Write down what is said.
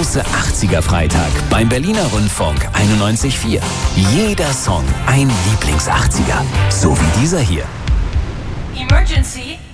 große 80er-Freitag beim Berliner Rundfunk 91.4. Jeder Song ein Lieblings-80er, so wie dieser hier. Emergency!